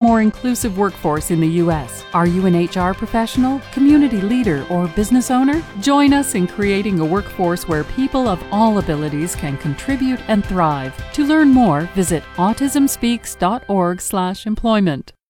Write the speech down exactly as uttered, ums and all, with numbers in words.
more inclusive workforce in the U S? Are you an H R professional, community leader, or business owner? Join us in creating a workforce where people of all abilities can contribute and thrive. To learn more, visit autism speaks dot org slash employment.